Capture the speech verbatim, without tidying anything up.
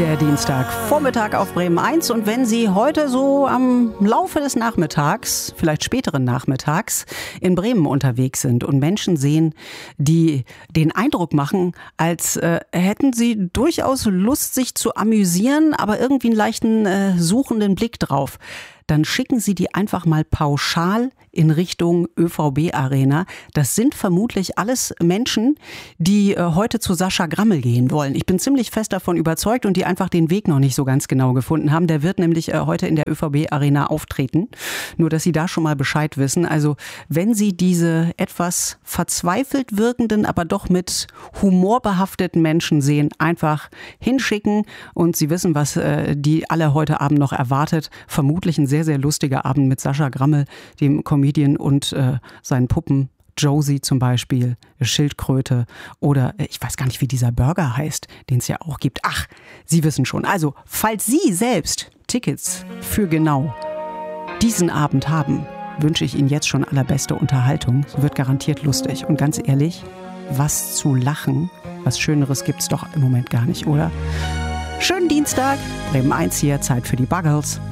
Der Dienstagvormittag auf Bremen eins, und wenn Sie heute so am Laufe des Nachmittags, vielleicht späteren Nachmittags, in Bremen unterwegs sind und Menschen sehen, die den Eindruck machen, als äh, hätten sie durchaus Lust, sich zu amüsieren, aber irgendwie einen leichten äh, suchenden Blick drauf, dann schicken Sie die einfach mal pauschal in Richtung Ö V B-Arena. Das sind vermutlich alles Menschen, die äh, heute zu Sascha Grammel gehen wollen. Ich bin ziemlich fest davon überzeugt und die einfach den Weg noch nicht so ganz genau gefunden haben. Der wird nämlich äh, heute in der Ö V B-Arena auftreten. Nur, dass Sie da schon mal Bescheid wissen. Also, wenn Sie diese etwas verzweifelt wirkenden, aber doch mit Humor behafteten Menschen sehen, einfach hinschicken, und Sie wissen, was äh, die alle heute Abend noch erwartet. Vermutlich ein sehr, sehr lustiger Abend mit Sascha Grammel, dem Comedian, und äh, seinen Puppen. Josie zum Beispiel, Schildkröte, oder äh, ich weiß gar nicht, wie dieser Burger heißt, den es ja auch gibt. Ach, Sie wissen schon. Also, falls Sie selbst Tickets für genau diesen Abend haben, wünsche ich Ihnen jetzt schon allerbeste Unterhaltung. Es wird garantiert lustig. Und ganz ehrlich, was zu lachen, was Schöneres gibt's doch im Moment gar nicht, oder? Schönen Dienstag, Bremen eins hier, Zeit für die Buggles.